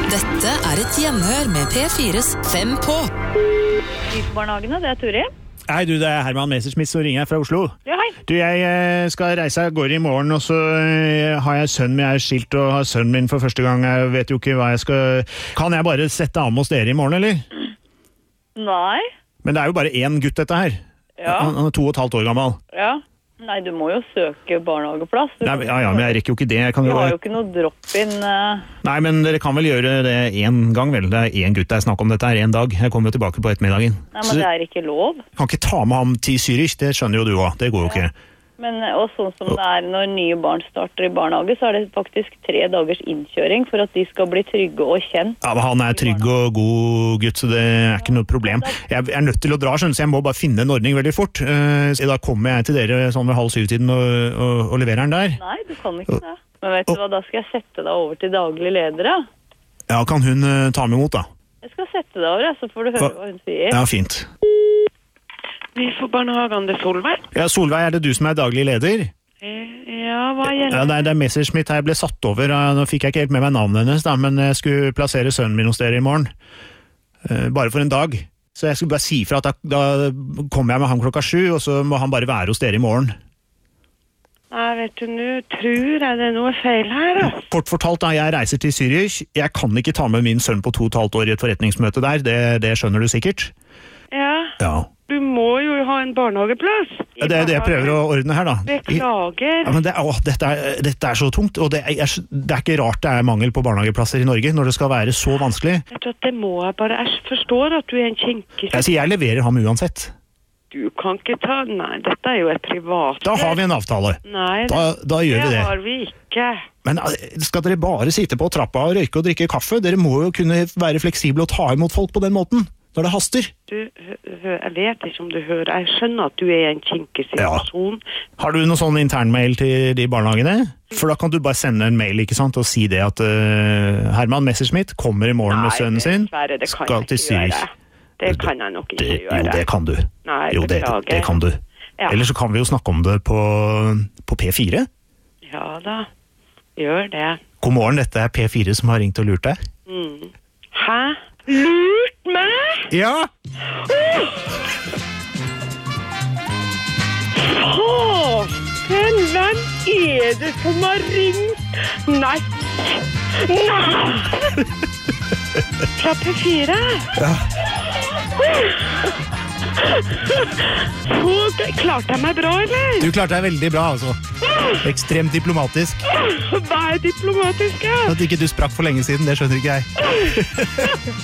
Dette et hjemhør med P4s 5 på. Barnehagene, det Turi. Hei du, det Herman Messerschmidt som ringer fra Oslo. Ja, hei. Du, jeg skal reise av gårde i morgen, og så har jeg sønnen min, jeg skilt og har sønnen min for første gang. Jeg vet jo ikke hva jeg skal... Kan jeg bare sette av hos dere i morgen, eller? Nei. Men det jo bare én gutt dette her. Ja. Han 2,5 år gammel. Ja. Nei, du må jo søke barnehageplass. Nei, ja, men jeg rekker jo ikke det. Du har jo ikke noe drop-in. Nei, men dere kan vel gjøre det en gang, vel? Det én gutt jeg snakker om dette her, en dag. Jeg kommer jo tilbake på ettermiddagen. Nei, men det ikke lov. Jeg kan ikke ta med ham til Zürich, det skjønner jo du også. Det går jo ikke. Men og sånn som det når nye barn starter i barnehage, så det faktisk 3 dagers innkjøring for at de skal bli trygge og kjent. Ja, men han trygg og god gutt, så det ikke noe problem. Jeg nødt til å dra, så jeg må bare finne en ordning veldig fort. Så da kommer jeg til dere sånn ved 6:30 og leverer den der. Nei, du kan ikke det. Men vet du hva, da skal jeg sette deg over til daglig leder, da. Ja, kan hun ta meg imot, da? Jeg skal sette deg over, så får du høre hva hun sier. Ja, fint. Vi får barnehagen, det Solveig. Ja, Solveig, det du som daglig leder? Ja, hva gjelder? Ja, nei, det Messerschmidt her ble satt over. Nå fikk jeg ikke helt med meg navnet hennes, da, men jeg skulle plassere sønnen min hos dere i morgen. Bare for en dag. Så jeg skulle bare si fra at da kommer jeg med han 7:00, og så må han bare være hos dere i morgen. Nei, vet du, nå tror jeg det noe feil her, da. Kort fortalt, da, jeg reiser til Zürich. Jeg kan ikke ta med min sønn på 2,5 år i et forretningsmøte der. Det skjønner du sikkert? Ja. Du må jo ha en barnehageplass. Det det jeg prøver å ordne her, da. Beklager. Ja, men dette så tungt, og det ikke rart det mangel på barnehageplasser i Norge når det skal være så vanskelig. Vet du, det må jeg bare... Jeg forstår at du en kinkis. Jeg sier jeg leverer ham uansett. Du kan ikke ta... Nei, dette jo et privat... Da har vi en avtale. Nei, da gjør vi det. Det har vi ikke. Men skal dere bare sitte på trappa og røyke og drikke kaffe? Dere må jo kunne være fleksible og ta imot folk på den måten. Når det haster. Du, jeg vet ikke om du hører. Jeg skjønner at du en kinkig situasjon. Ja. Har du noen sånn internmail til de barnehagene? For da kan du bare sende en mail, ikke sant, og si det at Herman Messerschmidt kommer i morgen med sønnen sin. Nei, det kan jeg ikke gjøre. Det kan jeg nok ikke gjøre. Jo, det kan du. Nei, jo, det kan du. Ja. Eller så kan vi jo snakke om det på P4. Ja da, gjør det. God morgen, dette P4 som har ringt og lurt deg. Hæ? Lurt meg? Ja! Hvem det som har ringt? Nei! Fra P4? Ja. Klarte jeg meg bra, eller? Du klarte deg veldig bra, altså. Ekstremt diplomatisk. Hva diplomatisk, ja? At ikke du sprakk for lenge siden, det skjønner ikke jeg.